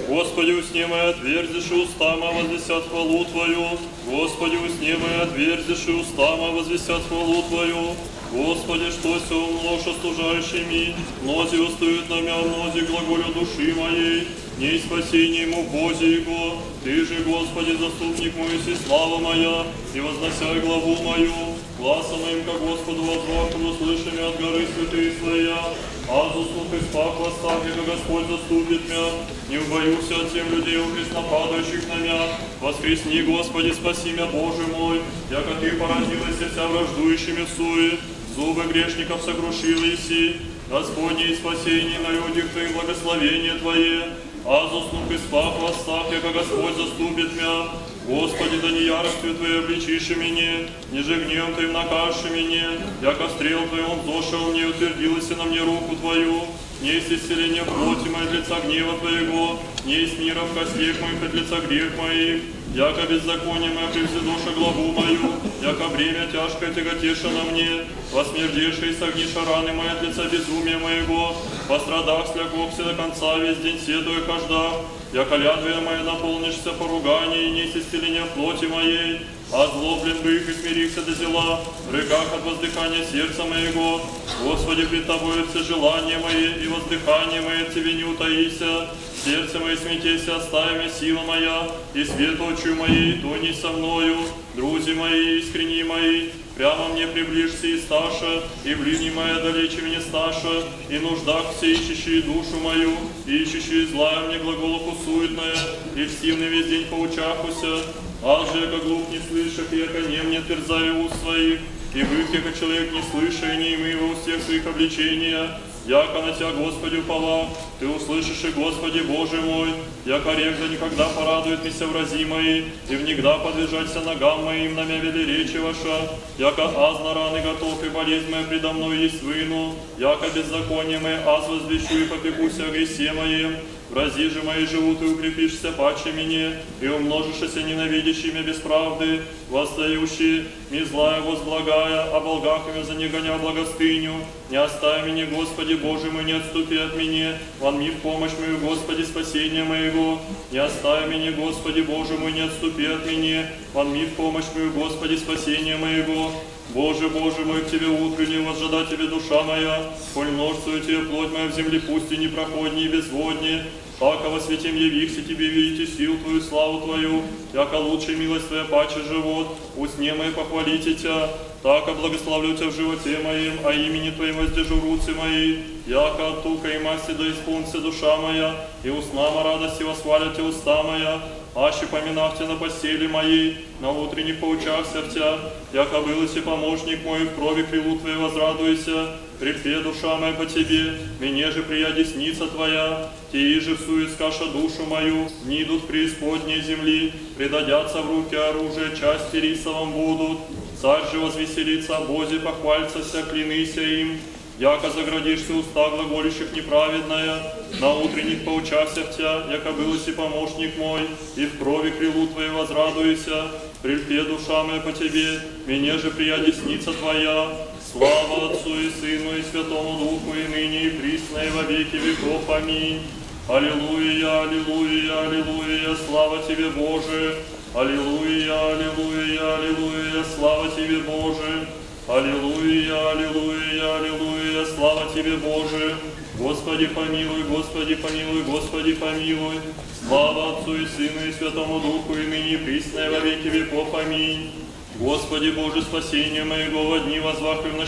Господи, усни мои, отверзишь уста мои, возвестят хвалу Твою. Господи, усни мои, отверзишь уста мои, возвестят хвалу Твою. Господи, что се умножь остужающими, мнози устают на мя, мнози глаголю души моей. Не спасение ему Бозе Его, Ты же, Господи, заступник мой, и слава моя, и возносяй главу мою. Гласом моим ко Господу возваху, услышами от горы святые Своя. Азусух и спах восстав, яко Господь заступит мя. Не убоюсь от тем людей, укресно падающих на мя. Воскресни, Господи, спаси мя, Боже мой, яко Ты поразилась вся враждующими в суе. Зубы грешников сокрушил Иси. Господне и спасение на людях Твоих, благословение Твое. Азуснух и спах восстав, яко Господь заступит мя. Господи, да не яростью Твоей обличишь меня, ниже гневом Твоим накажешь меня, яко стрел Твой он зошел мне, утвердилась на мне руку Твою. Не есть исцеление плоти моей от лица гнева Твоего, не есть мира в костях моих от лица грех моих. Яко беззаконие мое превзидоша главу мою, яко бремя тяжкое тяготеша на мне, восмердеша и согниша раны мои от лица безумия моего, пострадах слягохся до конца весь день седуя каждах, яко лядвия моя наполнишься поруганий и несть исцеления плоти моей, озлоблен бы их и смирихся до зела, в рыках от воздыхания сердца моего. Господи, пред Тобою все желания мои и воздыхание мое от Тебе не утаися. Сердце мое смятейся, остави меня, сила моя, и свет очью моей, тони со мною. Друзья мои, искренние мои, прямо мне приближься и сташа, и ближний моя далече меня сташа, и нуждах все ищущие душу мою, и ищущие злая мне глаголу суетная, и льстивный весь день поучахуся. Аз же, яко глух не слышах, и яко нем не терзаю уст своих, и быв, яко человек не слыша, и не имею во всех своих обличения. Яко на Тебя, Господи, упова, Ты услышишь, и Господи, Боже мой, яко рек, да никогда порадует меня врази мои, и внегда подвижаться ногам моим, на мя вели речи ваша, яко аз на раны готов, и болезнь моя предо мной есть выну, яко беззаконие мое аз возвещу, и попекуся о гресе моем. Врази же мои живут, и укрепишься паче мне, и умножишься ненавидящими без правды, восстающие, ми злая возблагая, о волгах ими за не гоня благостыню. Не оставь меня, Господи, Боже мой, не отступи от меня, вон ми в помощь мою, Господи, спасения моего. Не оставь меня, Господи, Боже мой, не отступи от меня, вон ми в помощь мою, Господи, спасения моего. Боже, Боже мой, к Тебе утренне возжада Тебе душа моя, коль множествую Тебе плоть моя в земле пусть и непроходней и безводней. Пако во святем явихся Тебе, видите силу Твою, славу Твою, яко лучшая милость Твоя паче живот, усне мои похвалите Тебя, так благословлю Тебя в животе моем, а имени Твоим воздержу руцы мои, яко от тука и масти да исполнится душа моя, и устнама радости восхвалят Тебя уста моя, аще поминав Тебя на постели моей, на утренних поучахся в Тебя, яко был и помощник мой, в крови крилу Твоей возрадуйся, припе душа моя по Тебе, мне же прия десница Твоя, Тии же всует скаша душу мою, не идут в преисподней земли, предадятся в руки оружия, части рисовом будут, царь же возвеселится о Бозе, похвалится вся, клянися им, яко заградишься уста глаголющих неправедная, на утренних поучахся в Тебя, яко был и помощник мой, и в крови крилу Твоей возрадуйся, припе душа моя по Тебе, мне же прия десница Твоя. Слава Отцу и Сыну и Святому Духу, и ныне и присно, и во веки веков. Аминь. Аллилуйя, аллилуйя, аллилуйя, слава Тебе, Боже. Аллилуйя, аллилуйя, аллилуйя, слава Тебе, Боже. Аллилуйя, аллилуйя, аллилуйя, слава Тебе, Боже. Господи помилуй, Господи помилуй, Господи помилуй. Слава Отцу и Сыну и Святому Духу, и ныне и присно, и во веки веков. Аминь. Господи Боже, спасение моего, во дни возвах и в ночь